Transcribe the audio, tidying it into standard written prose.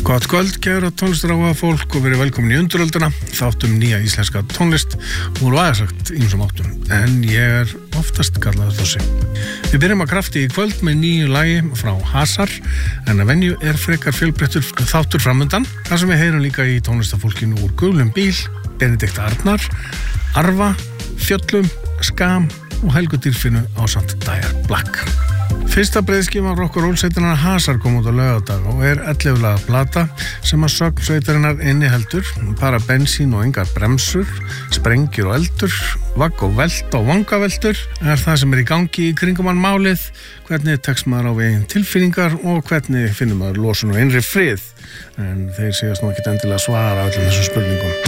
Gott kvöld, kæra tónlistaráhuga fólk og verið velkomin í Undirölduna, þáttum nýja íslenska tónlist úr vægasagt ýmsum áttum, en ég oftast kallaður Þossi. Við byrjum að krafti í kvöld með nýju lagi frá Hasar, en að venju frekar fjölbreyttur þáttur framundan, þar sem við heyrum líka í tónlistafólkinu úr Gulum bíl, Benedikt Arnar, Arfa, Fjöllum, Skam og Helgu Dýrfinu ásamt Dire Black. Fyrsta breiðskífa rock- og roll-sveitarinnar Hasar kom út á laugardag og 11 laga plata sem að sögn sveitarinnar inniheldur bara bensín og engar bremsur, sprengjur og eldur, vagg og velta og vangaveltur það sem í gangi í kringum hann málið, hvernig tekst maður á veginn tilfinningar og hvernig finnur maður losun og innri frið, en þeir segjast nú ekkert endilega svara öllum þessum spurningum.